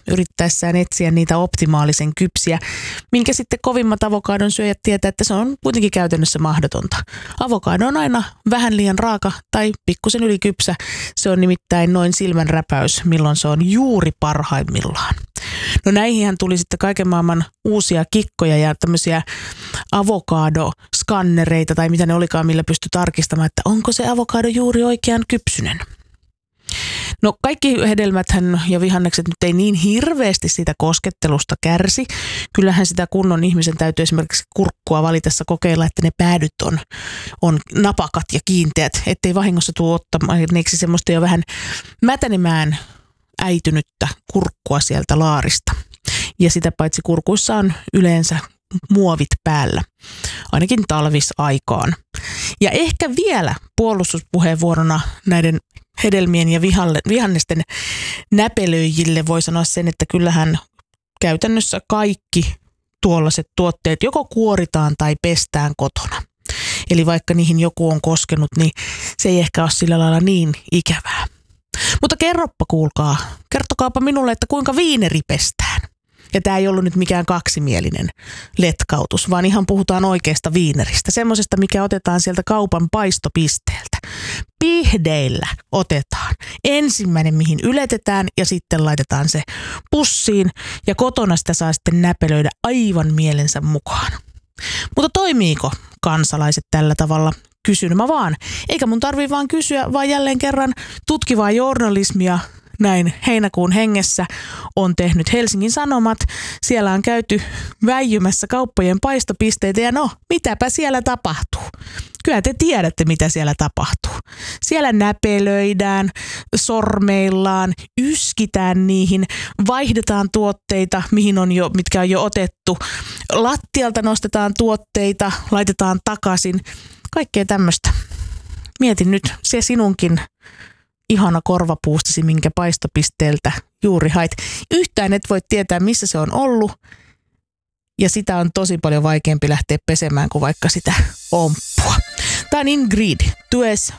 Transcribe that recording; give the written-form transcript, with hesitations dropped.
yrittäessään etsiä niitä optimaalisen kypsiä, minkä sitten kovimmat avokadon syöjät tietää, että se on kuitenkin käytännössä mahdotonta. Avokado on aina vähän liian raaka tai pikkusen ylikypsä. Se on nimittäin noin silmänräpäys, milloin se on juuri parhaimmillaan. No näihinhän tuli sitten kaiken maailman uusia kikkoja ja tämmöisiä avokadoskannereita tai mitä ne olikaan, millä pystyi tarkistamaan, että onko se avokado juuri oikean kypsynen. No kaikki hedelmäthän ja vihannekset nyt ei niin hirveästi siitä koskettelusta kärsi. Kyllähän sitä kunnon ihmisen täytyy esimerkiksi kurkkua valitessa kokeilla, että ne päädyt on napakat ja kiinteät, ettei vahingossa tule ottamaneeksi semmoista jo vähän mätänemään äitynyttä kurkkua sieltä laarista. Ja sitä paitsi kurkuissa on yleensä muovit päällä, ainakin talvisaikaan. Ja ehkä vielä puolustuspuheenvuorona näiden hedelmien ja vihannesten näpelöijille voi sanoa sen, että kyllähän käytännössä kaikki tuollaiset tuotteet joko kuoritaan tai pestään kotona. Eli vaikka niihin joku on koskenut, niin se ei ehkä ole sillä lailla niin ikävää. Mutta kertokaapa minulle, että kuinka viineri pestään. Ja tämä ei ollut nyt mikään kaksimielinen letkautus, vaan ihan puhutaan oikeasta viineristä. Semmoisesta, mikä otetaan sieltä kaupan paistopisteeltä. Pihdeillä otetaan. Ensimmäinen, mihin yletetään ja sitten laitetaan se pussiin. Ja kotona sitä saa sitten näpelöidä aivan mielensä mukaan. Mutta toimiiko kansalaiset tällä tavalla? Kysyn mä vaan. Eikä mun tarvii vaan kysyä, vaan jälleen kerran tutkivaa journalismia näin heinäkuun hengessä on tehnyt Helsingin Sanomat. Siellä on käyty väijymässä kauppojen paistopisteitä ja no, mitäpä siellä tapahtuu? Kyllä te tiedätte, mitä siellä tapahtuu. Siellä näpelöidään, sormeillaan, yskitään niihin, vaihdetaan tuotteita, mitkä on jo otettu. Lattialta nostetaan tuotteita, laitetaan takaisin. Kaikkea tämmöistä. Mietin nyt, se sinunkin ihana korvapuustasi, minkä paistopisteeltä juuri hait. Yhtään et voi tietää, missä se on ollut. Ja sitä on tosi paljon vaikeampi lähteä pesemään kuin vaikka sitä omppua. Tämä on Ingrid, Tu es